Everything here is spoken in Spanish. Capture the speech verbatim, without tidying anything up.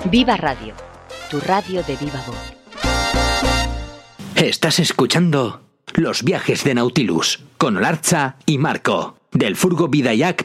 Viva Radio, tu radio de viva voz. Estás escuchando Los viajes de Nautilus con Olartza y Marco del furgo Bidaiak